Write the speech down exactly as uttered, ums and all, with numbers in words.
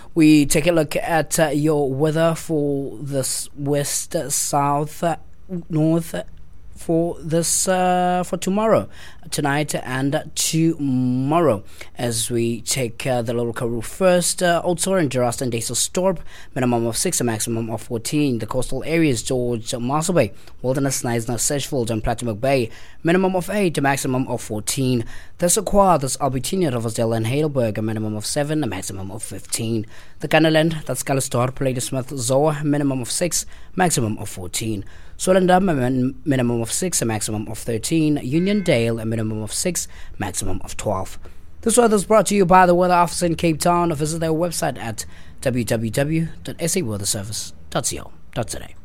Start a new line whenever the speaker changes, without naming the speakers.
We take a look at uh, your weather for this west, uh, south, uh, north, uh, for this uh, for tomorrow, tonight and tomorrow. As we take uh, the Little Karoo first, uh, Old Soren, Gerast and Daselstorp, minimum of six, a maximum of fourteen. The coastal areas, George, Mossel Bay, Wilderness, Knysna, Sedgefield and Platinum Bay, minimum of eight, a maximum of fourteen. The Sequoia, that's Albertina, Riversdale and Heidelberg, a minimum of seven, a maximum of fifteen. The Canaland, that's Calistorp, Ladysmith, Zoa, minimum of six, maximum of fourteen. Swellendam, a min- minimum of six, a maximum of thirteen. Uniondale, a minimum of six, maximum of twelve. This weather is brought to you by the Weather Office in Cape Town. Visit their website at w w w dot s a weather service dot co dot za.